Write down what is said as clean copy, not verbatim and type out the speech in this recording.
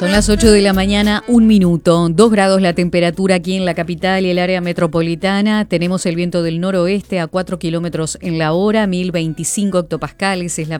Son las 8 de la mañana, 1 minuto, 2 grados la temperatura aquí en la capital y el área metropolitana. Tenemos el viento del noroeste a 4 kilómetros en la hora, 1025 hectopascales es la